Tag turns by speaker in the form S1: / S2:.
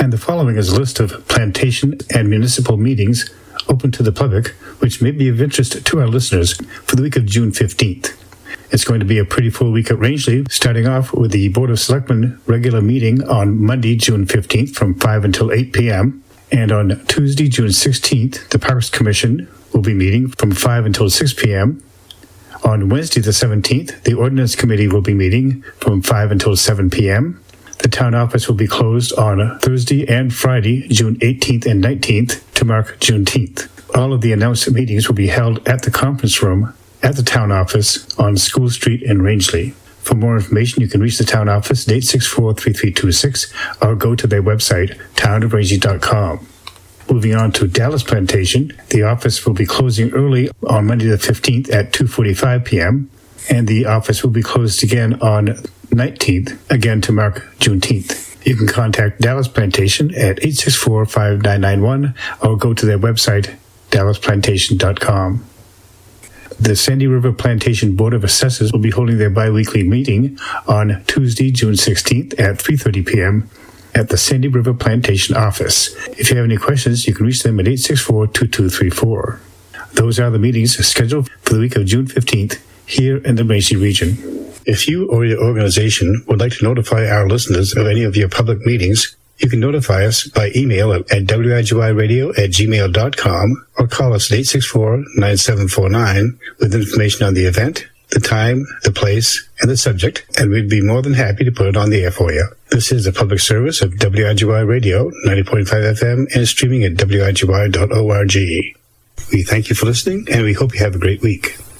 S1: And the following is a list of plantation and municipal meetings open to the public, which may be of interest to our listeners for the week of June 15th. It's going to be a pretty full week at Rangeley, starting off with the Board of Selectmen regular meeting on Monday, June 15th from 5 until 8 p.m. And on Tuesday, June 16th, the Parks Commission will be meeting from 5 until 6 p.m. On Wednesday, the 17th, the Ordinance Committee will be meeting from 5 until 7 p.m. The town office will be closed on Thursday and Friday, June 18th and 19th, to mark Juneteenth. All of the announced meetings will be held at the conference room at the town office on School Street in Rangeley. For more information, you can reach the town office at 864-3326 or go to their website, townofrangeley.com. Moving on to Dallas Plantation, the office will be closing early on Monday the 15th at 2:45 p.m., and the office will be closed again on 19th, again to mark Juneteenth. You can contact Dallas Plantation at 864-5991 or go to their website, dallasplantation.com. The Sandy River Plantation Board of Assessors will be holding their bi-weekly meeting on Tuesday, June 16th at 3:30 p.m. at the Sandy River Plantation office. If you have any questions, you can reach them at 864-2234. Those are the meetings scheduled for the week of June 15th here in the Rangeley region. If you or your organization would like to notify our listeners of any of your public meetings, you can notify us by email at wiguradio@gmail.com or call us at 864-9749 with information on the event, the time, the place, and the subject, and we'd be more than happy to put it on the air for you. This is a public service of WIGY Radio, 90.5 FM, and streaming at wigY.org. We thank you for listening, and we hope you have a great week.